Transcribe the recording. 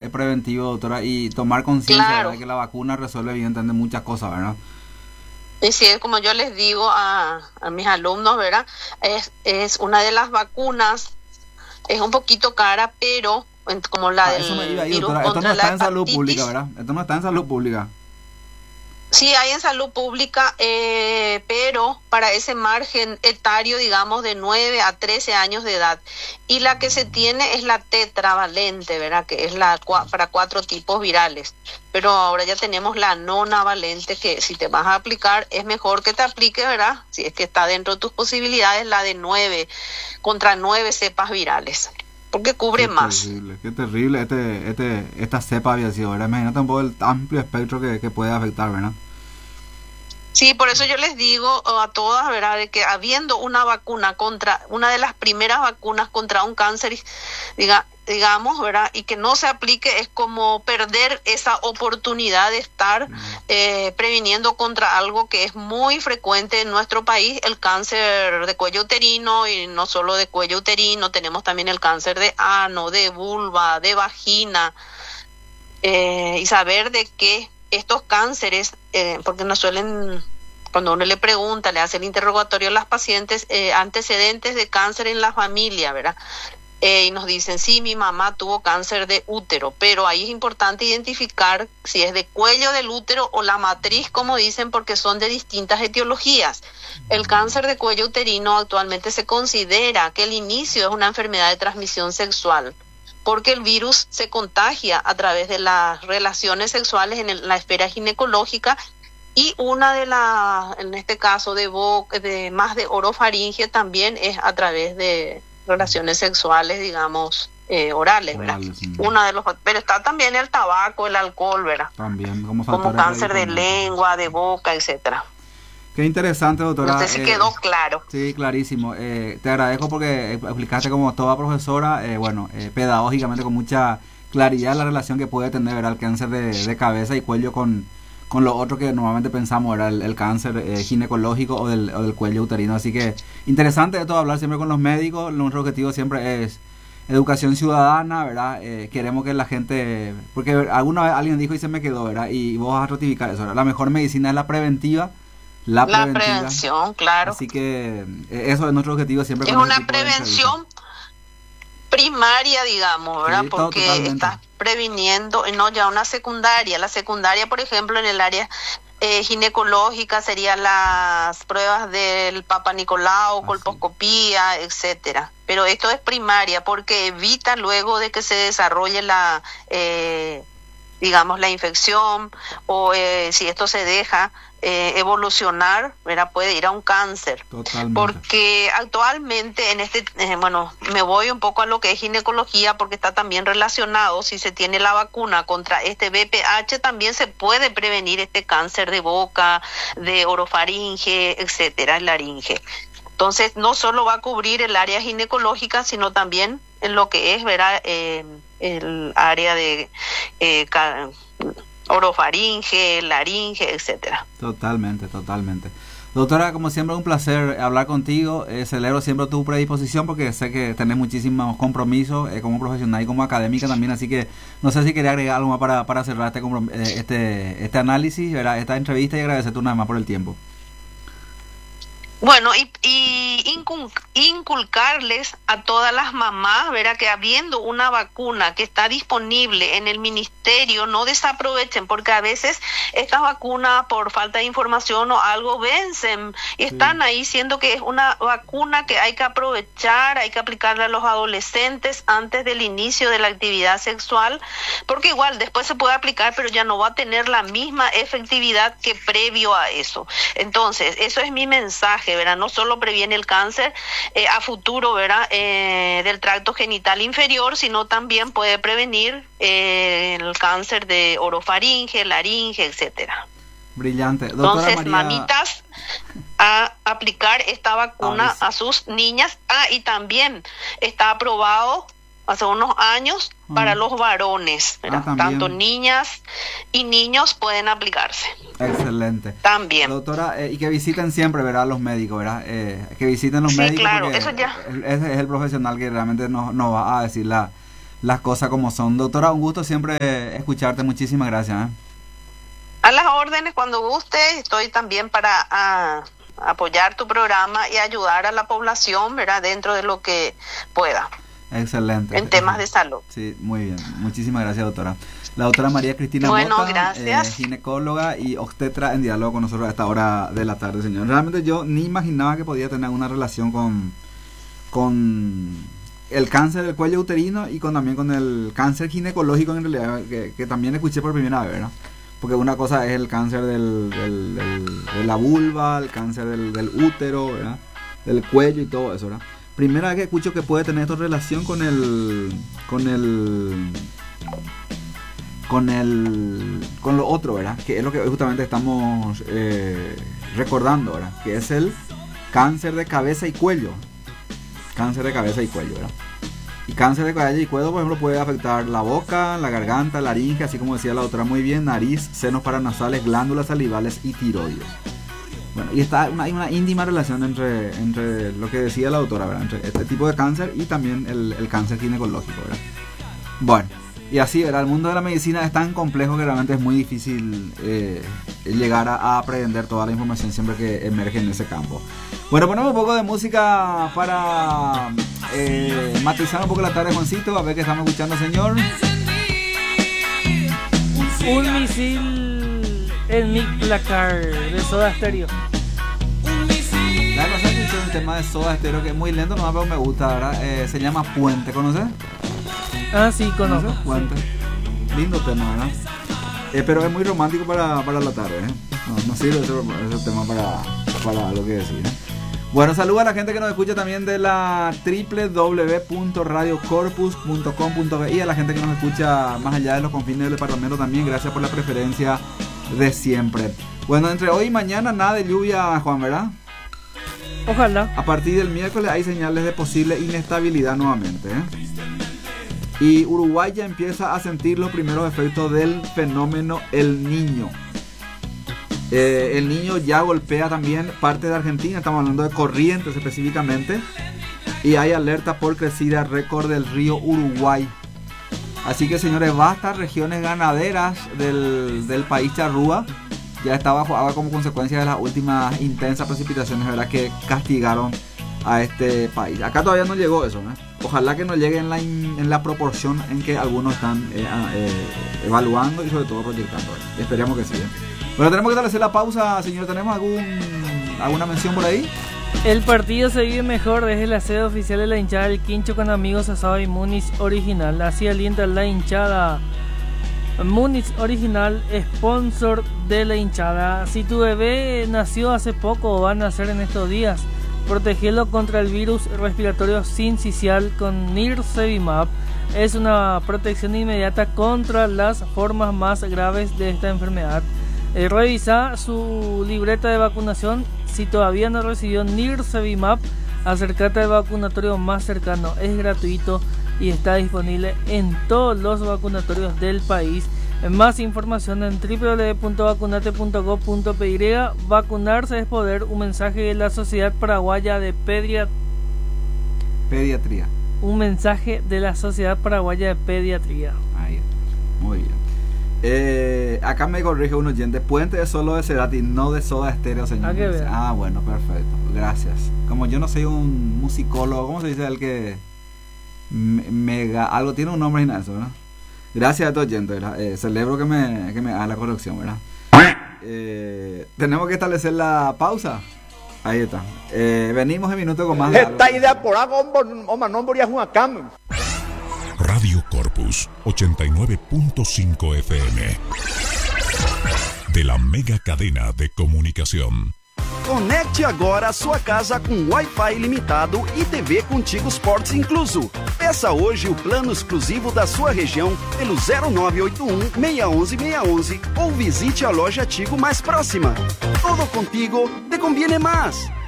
preventivo, doctora, y tomar conciencia, Claro. ¿verdad? Que la vacuna resuelve evidentemente muchas cosas, ¿verdad? Y sí, como yo les digo a mis alumnos, ¿verdad? Es una de las vacunas, es un poquito cara, pero como la Eso me iba del ahí, virus doctora. Esto no contra la está en salud pública, hepatitis. ¿verdad? Esto no está en salud pública. Sí, hay en salud pública, pero para ese margen etario, digamos, de 9 a 13 años de edad. Y la que se tiene es la tetravalente, ¿verdad? Que es para 4 tipos virales. Pero ahora ya tenemos la nonavalente, que si te vas a aplicar, es mejor que te aplique, ¿verdad? Si es que está dentro de tus posibilidades, la de 9, contra 9 cepas virales, porque cubre más. Qué terrible esta cepa había sido, ¿verdad? Imagínate un poco el amplio espectro que puede afectar, ¿verdad? Sí, por eso yo les digo a todas, ¿verdad?, de que habiendo una vacuna contra, una de las primeras vacunas contra un cáncer, digamos, ¿verdad?, y que no se aplique, es como perder esa oportunidad de estar previniendo contra algo que es muy frecuente en nuestro país, el cáncer de cuello uterino, y no solo de cuello uterino, tenemos también el cáncer de ano, de vulva, de vagina, y saber de que estos cánceres, porque nos suelen, cuando uno le pregunta, le hace el interrogatorio a las pacientes, antecedentes de cáncer en la familia, ¿verdad? Y nos dicen, sí, mi mamá tuvo cáncer de útero, pero ahí es importante identificar si es de cuello del útero o la matriz, como dicen, porque son de distintas etiologías. El cáncer de cuello uterino actualmente se considera que el inicio es una enfermedad de transmisión sexual, porque el virus se contagia a través de las relaciones sexuales en la esfera ginecológica, y una de en este caso más de orofaringe, también es a través de relaciones sexuales, digamos, orales, ¿verdad? Orales, sí. Pero está también el tabaco, el alcohol, ¿verdad? También como Como factores cáncer de predisponentes. lengua, de boca, etcétera. Qué interesante, doctora. No sé si quedó claro. Sí, clarísimo. Te agradezco porque explicaste como toda profesora, pedagógicamente con mucha claridad la relación que puede tener, ¿verdad?, el cáncer de cabeza y cuello con lo otro que normalmente pensamos, ¿verdad?, el cáncer ginecológico o del cuello uterino. Así que interesante de todo, hablar siempre con los médicos. Nuestro objetivo siempre es educación ciudadana, ¿verdad? Queremos que la gente, porque alguna vez alguien dijo y se me quedó, ¿verdad? Y vos vas a ratificar eso, ¿verdad? La mejor medicina es la preventiva. La prevención, claro. Así que eso es nuestro objetivo siempre. Es con una este tipo de prevención primaria, digamos, ¿verdad? Sí, Porque totalmente. estás previniendo, no ya una secundaria. La secundaria, por ejemplo, en el área ginecológica serían las pruebas del Papa Nicolau, colposcopía, etcétera. Pero esto es primaria porque evita luego de que se desarrolle digamos, la infección, o si esto se deja evolucionar, ¿verdad?, puede ir a un cáncer. Totalmente. Porque actualmente me voy un poco a lo que es ginecología, porque está también relacionado. Si se tiene la vacuna contra este VPH, también se puede prevenir este cáncer de boca, de orofaringe, etcétera, el laringe. Entonces, no solo va a cubrir el área ginecológica, sino también en lo que es, ¿verdad?, el área de orofaringe, laringe, etcétera. Totalmente. Doctora, como siempre, un placer hablar contigo. Celebro siempre tu predisposición porque sé que tenés muchísimos compromisos como profesional y como académica también. Así que no sé si quería agregar algo más para cerrar este análisis, ¿verdad?, esta entrevista, y agradecerte una vez más por el tiempo. Bueno, y inculcarles a todas las mamás, ¿verdad?, que habiendo una vacuna que está disponible en el ministerio, no desaprovechen, porque a veces estas vacunas, por falta de información o algo, vencen y están ahí, siendo que es una vacuna que hay que aprovechar, hay que aplicarla a los adolescentes antes del inicio de la actividad sexual, porque igual después se puede aplicar, pero ya no va a tener la misma efectividad que previo a eso. Entonces, eso es mi mensaje, ¿verdad? No solo previene el cáncer a futuro, ¿verdad?, del tracto genital inferior, sino también puede prevenir el cáncer de orofaringe, laringe, etcétera. Brillante. Doctora Entonces, María... mamitas, a aplicar esta vacuna a sus niñas. Y también está aprobado hace unos años para los varones, ¿verdad? Tanto niñas y niños pueden aplicarse. Excelente. También. Doctora, y que visiten siempre, ¿verdad?, los médicos, ¿verdad? Que visiten los médicos, claro, porque eso ya. ese es el profesional que realmente nos va a decir la las cosas como son. Doctora, un gusto siempre escucharte, muchísimas gracias. A las órdenes, cuando guste, estoy también para apoyar tu programa y ayudar a la población, ¿verdad? Dentro de lo que pueda. Excelente. En temas de salud. Sí, muy bien. Muchísimas gracias, doctora. La doctora María Cristina Mota, gracias. Ginecóloga y obstetra en diálogo con nosotros a esta hora de la tarde, señor. Realmente yo ni imaginaba que podía tener una relación con el cáncer del cuello uterino y también con el cáncer ginecológico, en realidad, que también escuché por primera vez, ¿verdad? Porque una cosa es el cáncer de la vulva, el cáncer del útero, ¿verdad? Del cuello y todo eso, ¿verdad? Primera vez que escucho que puede tener esto relación con lo otro, ¿verdad? Que es lo que justamente estamos recordando, ¿verdad? Que es el cáncer de cabeza y cuello. Cáncer de cabeza y cuello, ¿verdad? Y cáncer de cabeza y cuello, por ejemplo, puede afectar la boca, la garganta, la laringe, así como decía la doctora muy bien, nariz, senos paranasales, glándulas salivales y tiroides. Bueno, y hay una íntima relación entre lo que decía la doctora, ¿verdad? Entre este tipo de cáncer y también el cáncer ginecológico, ¿verdad? Bueno, y así, ¿verdad? El mundo de la medicina es tan complejo que realmente es muy difícil llegar a aprender toda la información siempre que emerge en ese campo. Bueno, ponemos un poco de música para matizar un poco la tarde, Juancito, a ver qué estamos escuchando, señor. Un misil en mi placar de Soda Stereo. La verdad es que es un tema de Soda Stereo que es muy lento, nomás pero me gusta, ¿verdad? Se llama Puente, ¿conoces? Ah, sí, conozco. Puente. Lindo tema, ¿verdad? Pero es muy romántico para la tarde, ¿eh? No sirve ese tema para lo que decir, ¿eh? Bueno, saludos a la gente que nos escucha también de la www.radiocorpus.com.be y a la gente que nos escucha más allá de los confines del departamento también. Gracias por la preferencia de siempre. Bueno, entre hoy y mañana nada de lluvia, Juan, ¿verdad? Ojalá. A partir del miércoles hay señales de posible inestabilidad nuevamente, ¿eh? Y Uruguay ya empieza a sentir los primeros efectos del fenómeno El Niño. El Niño ya golpea también parte de Argentina, estamos hablando de Corrientes específicamente, y hay alerta por crecida récord del río Uruguay. Así que, señores, vastas regiones ganaderas del país charrúa ya está bajo agua como consecuencia de las últimas intensas precipitaciones, ¿verdad?, que castigaron a este país. Acá todavía no llegó eso, ¿no? Ojalá que no llegue en la proporción en que algunos están evaluando y sobre todo proyectando. Esperemos que sí, ¿eh? Bueno, tenemos que establecer la pausa, señor. ¿Tenemos alguna mención por ahí? El partido se vive mejor desde la sede oficial de la hinchada del Quincho con amigos asado y Muniz Original. Así alienta la hinchada. Muniz Original, sponsor de la hinchada. Si tu bebé nació hace poco o va a nacer en estos días, protegelo contra el virus respiratorio sincicial con Nirsevimab. Es una protección inmediata contra las formas más graves de esta enfermedad. Revisa su libreta de vacunación. Si todavía no recibió Nirsevimab, acércate al vacunatorio más cercano. Es gratuito y está disponible en todos los vacunatorios del país. Más información en www.vacunate.gov.py. Vacunarse es poder. Un mensaje de la Sociedad Paraguaya de Pediatría. Un mensaje de la Sociedad Paraguaya de Pediatría. Ahí está. Muy bien. Acá me corrige un oyente. Puente es solo de Cerati, no de Soda Stereo, señor. Bueno, perfecto. Gracias. Como yo no soy un musicólogo, ¿cómo se dice el que algo tiene un nombre en eso, ¿verdad? Gracias a tu oyente, ¿verdad? Celebro que me haga la corrección, ¿verdad? Tenemos que establecer la pausa. Ahí está. Venimos en minutos con más. Esta idea por algo, Radio Corpus 89.5 FM de la mega cadena de comunicação. Conecte agora a sua casa com Wi-Fi ilimitado e TV Contigo Sports incluso. Peça hoje o plano exclusivo da sua região pelo 0981 611 611 ou visite a loja Tigo mais próxima. Todo contigo te conviene mais.